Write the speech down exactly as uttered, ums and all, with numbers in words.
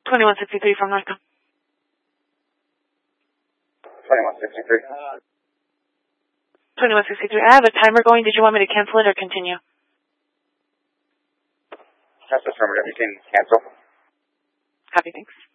twenty-one sixty-three from Northcom. twenty-one sixty-three. twenty-one sixty-three. I have a timer going. Did you want me to cancel it or continue? That's affirmative. You can cancel. Copy, thanks.